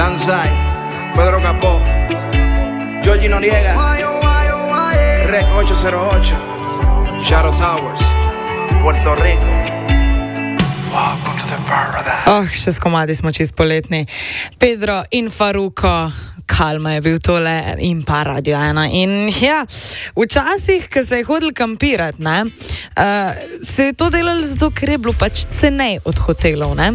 Lanzai, Pedro Capó, Georgie Noriega, Rec 808, Shadow Towers, Puerto Rico. Welcome to the paradise. Še s komadi smo čist poletni. Pedro in Faruko, Kalma je bil tole in pa Radio 1. In ja, včasih, ko se je hodil kampirati, se je to delalo zato, ker je bilo pač cenej od hotelov, ne?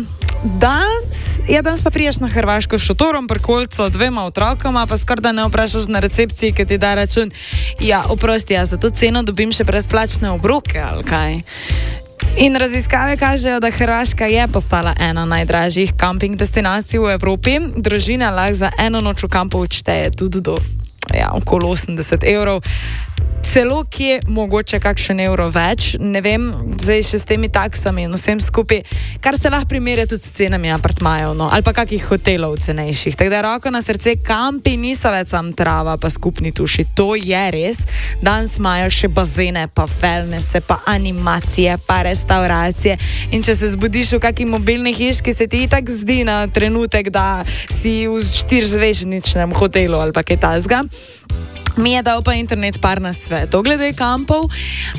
Danes pa priješ na Hrvaško s šotorom, prkolco, 2 otrokoma, pa skoraj da ne vprašaš na recepciji, ki ti da račun. Ja, oprosti, za to ceno dobim še brezplačne obroke, ali kaj? In raziskave kažejo, da Hrvaška je postala ena najdražjih kamping destinacij v Evropi. Družina lahko za eno noč v kampu odšteje tudi do okoli 80 evrov. Celo kje mogoče kakšen evro več, ne vem, zdaj še s temi taksami in vsem skupaj, kar se lahko primerja tudi s cenami apartmajev, ali pa kakih hotelov cenejših. Tako da roko na srce, kampi niso več sam trava pa skupni tuši, to je res. Danes imajo še bazene, pa wellnesse, pa animacije, pa restauracije. In če se zbudiš v kakšni mobilni hiški, se ti itak zdi na trenutek, da si v 4-zvezdničnem hotelu ali pa kaj takega. Mi je dal pa internet par na svetu glede kampov,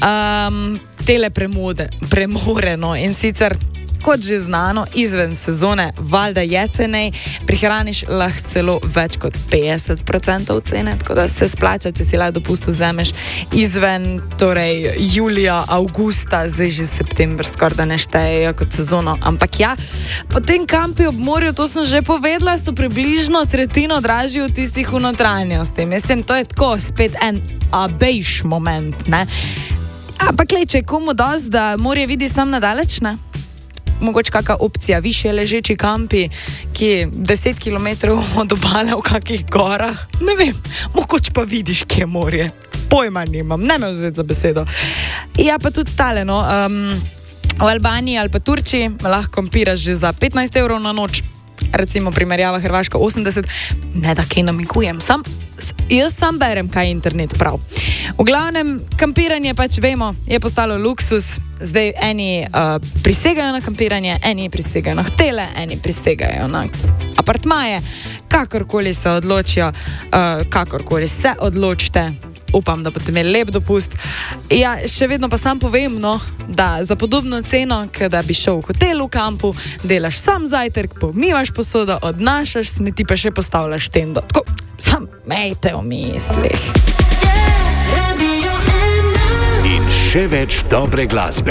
tele premoreno in sicer, kot že znano, izven sezone valjda je cenej, prihraniš lahko celo več kot 50% cene, tako da se splača, če si lahko dopust vzameš izven, torej julija, avgusta, zdaj že september skoraj da ne štejejo kot sezono, ampak ja, potem kampi ob morju, to sem že povedala, so približno tretjino dražji od tistih v notranjosti. Mislim, to je tako spet en abejš moment, ne? Ampak glej, če je komu dosti, da morje vidi sam nadaleč, ne? Mogoče kakšna opcija, višje ležeči kampi, ki je 10 km od obale v kakih gorah. Ne vem, mogoče pa vidiš, kje je morje. Pojma nimam, ne me vzeti za besedo. Ja, pa tudi stale, no. V Albaniji ali pa Turčiji lahko kampiraš že za 15 evrov na noč. Recimo primerjava Hrvaška 80. Ne da kaj namigujem, jaz sam berem, kaj internet prav. V glavnem, kampiranje pač vemo, je postalo luksus. Zdaj eni prisegajo na kampiranje, eni prisegajo na hotele, eni prisegajo na apartmaje. Kakorkoli se odločijo, kakorkoli se odločite, upam, da boste imeli lep dopust. Ja, še vedno pa sam povem, da za podobno ceno, da bi šel v hotel v kampu, delaš sam zajtrk, pomivaš posodo, odnašaš smeti, pa še postavljaš tendo. Tako, sam mejte v mislih. In še več dobre glasbe.